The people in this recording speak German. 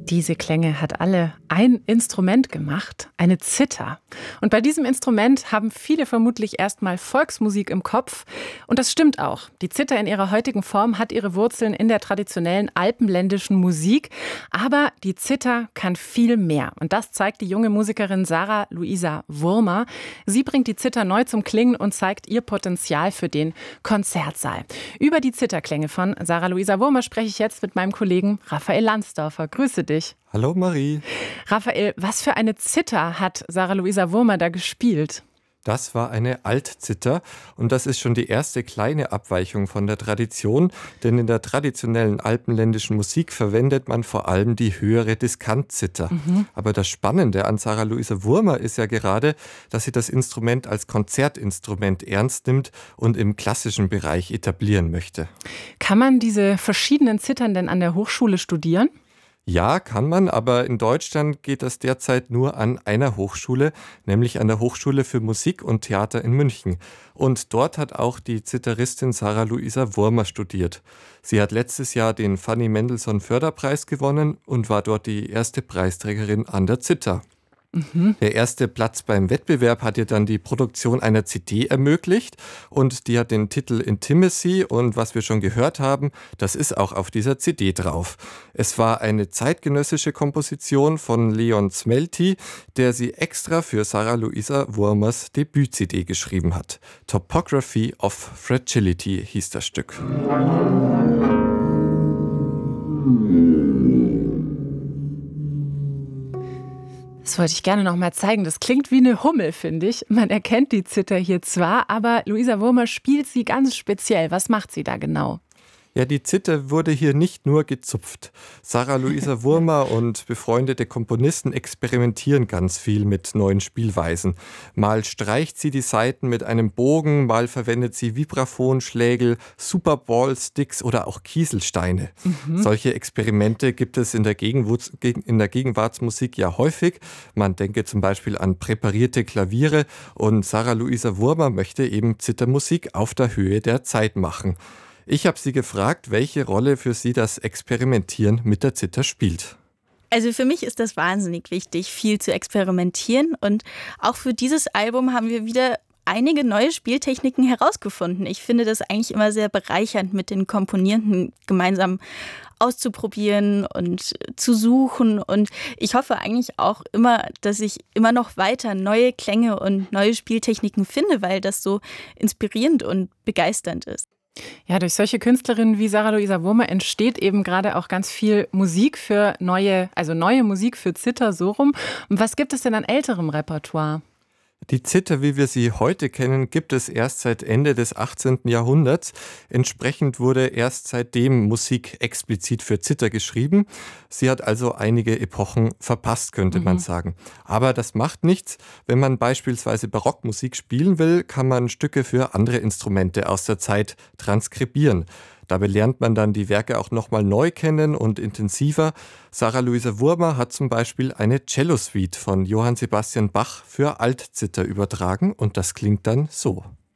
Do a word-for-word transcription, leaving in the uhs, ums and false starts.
Diese Klänge hat alle ein Instrument gemacht, eine Zither. Und bei diesem Instrument haben viele vermutlich erstmal Volksmusik im Kopf. Und das stimmt auch. Die Zither in ihrer heutigen Form hat ihre Wurzeln in der traditionellen alpenländischen Musik. Aber die Zither kann viel mehr. Und das zeigt die junge Musikerin Sarah Luisa Wurmer. Sie bringt die Zither neu zum Klingen und zeigt ihr Potenzial für den Konzertsaal. Über die Zitherklänge von Sarah Luisa Wurmer spreche ich jetzt mit meinem Kollegen Raphael Landsdorfer. Grüße dich. Hallo Marie. Raphael, was für eine Zither hat Sarah Luisa Wurmer da gespielt? Das war eine Altzither und das ist schon die erste kleine Abweichung von der Tradition, denn in der traditionellen alpenländischen Musik verwendet man vor allem die höhere Diskantzither. Mhm. Aber das Spannende an Sarah Luisa Wurmer ist ja gerade, dass sie das Instrument als Konzertinstrument ernst nimmt und im klassischen Bereich etablieren möchte. Kann man diese verschiedenen Zithern denn an der Hochschule studieren? Ja, kann man, aber in Deutschland geht das derzeit nur an einer Hochschule, nämlich an der Hochschule für Musik und Theater in München. Und dort hat auch die Zitteristin Sarah Luisa Wurmer studiert. Sie hat letztes Jahr den Fanny Mendelssohn Förderpreis gewonnen und war dort die erste Preisträgerin an der Zither. Mhm. Der erste Platz beim Wettbewerb hat ihr dann die Produktion einer C D ermöglicht und die hat den Titel Intimacy und was wir schon gehört haben, das ist auch auf dieser C D drauf. Es war eine zeitgenössische Komposition von Leon Smelty, der sie extra für Sarah Luisa Wurmers Debüt-C D geschrieben hat. Topography of Fragility hieß das Stück. Das wollte ich gerne noch mal zeigen. Das klingt wie eine Hummel, finde ich. Man erkennt die Zither hier zwar, aber Luisa Wurmer spielt sie ganz speziell. Was macht sie da genau? Ja, die Zither wurde hier nicht nur gezupft. Sarah Luisa Wurmer und befreundete Komponisten experimentieren ganz viel mit neuen Spielweisen. Mal streicht sie die Saiten mit einem Bogen, mal verwendet sie Vibraphonschlägel, Superball-Sticks oder auch Kieselsteine. Mhm. Solche Experimente gibt es in der, Gegenwart, in der Gegenwartsmusik ja häufig. Man denke zum Beispiel an präparierte Klaviere und Sarah Luisa Wurmer möchte eben Zithermusik auf der Höhe der Zeit machen. Ich habe sie gefragt, welche Rolle für sie das Experimentieren mit der Zither spielt. Also für mich ist das wahnsinnig wichtig, viel zu experimentieren. Und auch für dieses Album haben wir wieder einige neue Spieltechniken herausgefunden. Ich finde das eigentlich immer sehr bereichernd, mit den Komponierenden gemeinsam auszuprobieren und zu suchen. Und ich hoffe eigentlich auch immer, dass ich immer noch weiter neue Klänge und neue Spieltechniken finde, weil das so inspirierend und begeisternd ist. Ja, durch solche Künstlerinnen wie Sarah Luisa Wurmer entsteht eben gerade auch ganz viel Musik für neue, also neue Musik für Zither, so rum. Und was gibt es denn an älterem Repertoire? Die Zither, wie wir sie heute kennen, gibt es erst seit Ende des achtzehnten Jahrhunderts. Entsprechend wurde erst seitdem Musik explizit für Zither geschrieben. Sie hat also einige Epochen verpasst, könnte mhm. man sagen. Aber das macht nichts. Wenn man beispielsweise Barockmusik spielen will, kann man Stücke für andere Instrumente aus der Zeit transkribieren. Dabei lernt man dann die Werke auch nochmal neu kennen und intensiver. Sarah Luisa Wurmer hat zum Beispiel eine Cello-Suite von Johann Sebastian Bach für Altzither übertragen und das klingt dann so.